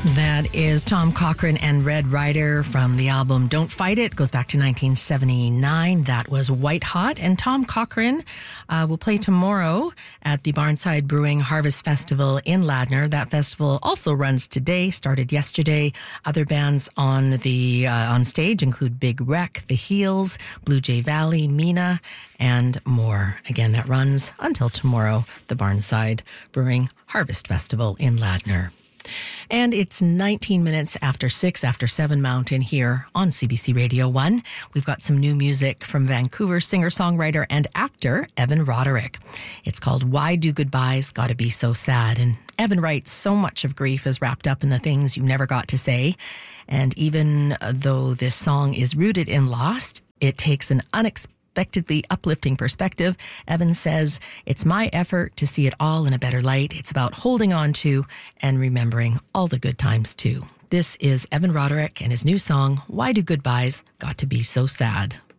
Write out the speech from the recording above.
That is Tom Cochrane and Red Rider from the album Don't Fight It. Goes back to 1979. That was White Hot. And Tom Cochrane will play tomorrow at the Barnside Brewing Harvest Festival in Ladner. That festival also runs today, started yesterday. Other bands on stage include Big Wreck, The Heels, Blue Jay Valley, Mina, and more. Again, that runs until tomorrow, the Barnside Brewing Harvest Festival in Ladner. And it's 19 minutes after 6, after 7 Mountain here on CBC Radio 1. We've got some new music from Vancouver singer-songwriter and actor Evan Roderick. It's called Why Do Goodbyes Gotta Be So Sad? And Evan writes, so much of grief is wrapped up in the things you never got to say. And even though this song is rooted in loss, it takes an unexpectedly uplifting perspective. Evan says, it's my effort to see it all in a better light. It's about holding on to and remembering all the good times too. This is Evan Roderick and his new song, Why Do Goodbyes Got to Be So Sad?